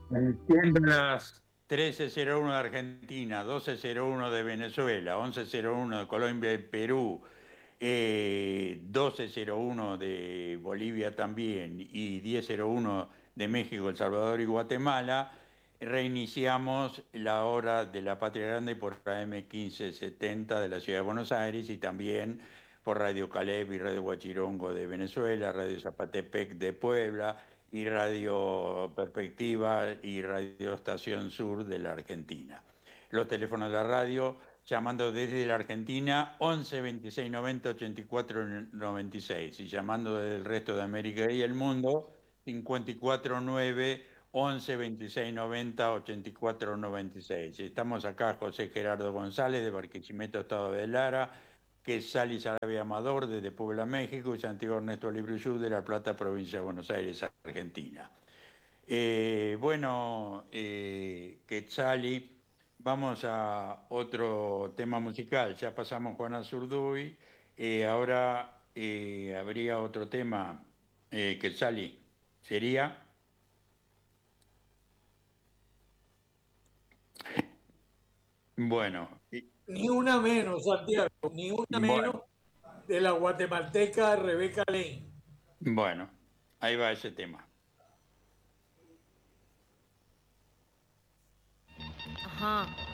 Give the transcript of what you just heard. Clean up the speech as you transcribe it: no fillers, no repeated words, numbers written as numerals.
Siendo las 13:01 de Argentina, 12:01 de Venezuela, 11:01 de Colombia y Perú, 12:01 de Bolivia también y 10:01 de México, El Salvador y Guatemala, reiniciamos la hora de la Patria Grande por AM 1570 de la Ciudad de Buenos Aires y también por Radio Caleb y Radio Huachirongo de Venezuela, Radio Zapatepec de Puebla y Radio Perspectiva y Radio Estación Sur de la Argentina. Los teléfonos de la radio, llamando desde la Argentina, 11 26 90 84 96 y llamando desde el resto de América y el mundo, 54 9 11 26 90 84 96. Estamos acá José Gerardo González de Barquisimeto, Estado de Lara, Quetzal Sarabia Amador desde Puebla, México, y Santiago Ernesto Libruyú de La Plata, provincia de Buenos Aires, Argentina. Quetzali, vamos a otro tema musical. Ya pasamos Juan Azurduy, ahora habría otro tema, Quetzali. ¿Sería? Bueno, Ni una menos, Santiago, ni una menos bueno, de la guatemalteca Rebeca Lane. bueno, ahí va ese tema. Ajá.